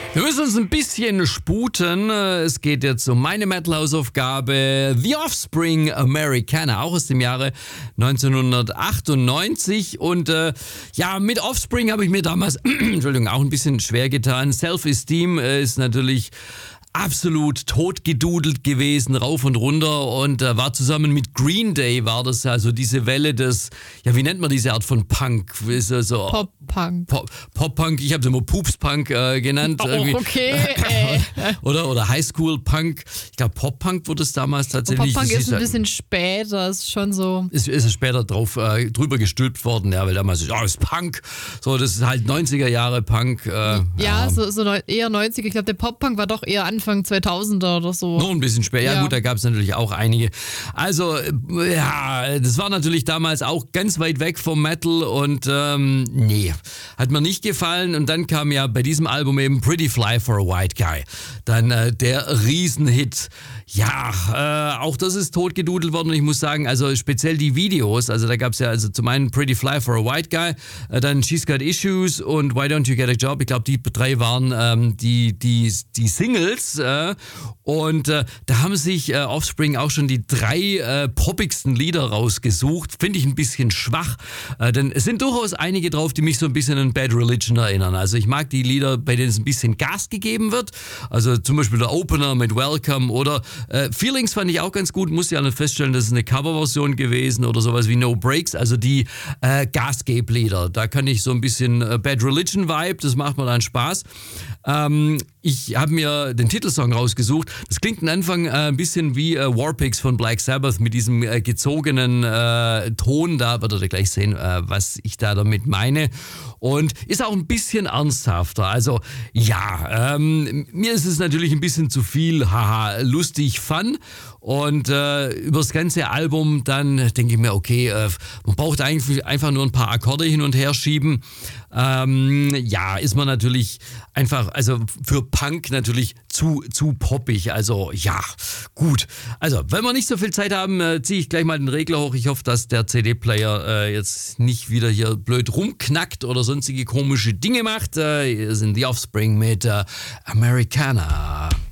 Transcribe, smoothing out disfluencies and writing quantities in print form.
Wir müssen uns ein bisschen sputen. Es geht jetzt um meine Metal-Hausaufgabe The Offspring Americana, auch aus dem Jahre 1998. Und mit Offspring habe ich mir damals Entschuldigung, auch ein bisschen schwer getan. Self-Esteem ist natürlich absolut totgedudelt gewesen, rauf und runter, und war zusammen mit Green Day, war das also diese Welle des, ja, wie nennt man diese Art von Punk? So Pop-Punk. Pop-Punk, ich habe es immer Poops-Punk genannt. Oh, okay. Oder Highschool-Punk. Ich glaube, Pop-Punk wurde es damals tatsächlich. Pop-Punk ist ein bisschen später, ist schon so. Ist später drüber gestülpt worden, ja, weil damals ist Punk. So, das ist halt 90er Jahre Punk. So eher 90er. Ich glaube, der Pop-Punk war doch eher Anfang 2000er oder so. Noch ein bisschen später. Ja gut, da gab es natürlich auch einige. Also, das war natürlich damals auch ganz weit weg vom Metal und nee, hat mir nicht gefallen. Und dann kam ja bei diesem Album eben Pretty Fly for a White Guy. Dann der Riesenhit. Ja, auch das ist totgedudelt worden und ich muss sagen, also speziell die Videos, also da gab es ja also zum einen Pretty Fly for a White Guy, dann She's Got Issues und Why Don't You Get a Job. Ich glaube, die drei waren die Singles und da haben sich Offspring auch schon die drei poppigsten Lieder rausgesucht. Finde ich ein bisschen schwach, denn es sind durchaus einige drauf, die mich so ein bisschen an Bad Religion erinnern. Also ich mag die Lieder, bei denen es ein bisschen Gas gegeben wird, also zum Beispiel der Opener mit Welcome oder Feelings fand ich auch ganz gut, muss ja nicht feststellen, das ist eine Coverversion gewesen oder sowas wie No Breaks, also die Gasgebe-Lieder. Da kann ich so ein bisschen Bad Religion Vibe, das macht mir dann Spaß. Ich habe mir den Titelsong rausgesucht. Das klingt am Anfang ein bisschen wie Warpigs von Black Sabbath mit diesem gezogenen Ton. Da werdet ihr gleich sehen, was ich da damit meine. Und ist auch ein bisschen ernsthafter. Also ja, mir ist es natürlich ein bisschen zu viel, lustig, fun. Und über das ganze Album dann denke ich mir, okay, man braucht eigentlich einfach nur ein paar Akkorde hin und her schieben. Ist man natürlich einfach, also für Punk natürlich zu poppig. Also ja, gut. Also, wenn wir nicht so viel Zeit haben, ziehe ich gleich mal den Regler hoch. Ich hoffe, dass der CD-Player jetzt nicht wieder hier blöd rumknackt oder sonstige komische Dinge macht. Hier sind die Offspring mit Americana.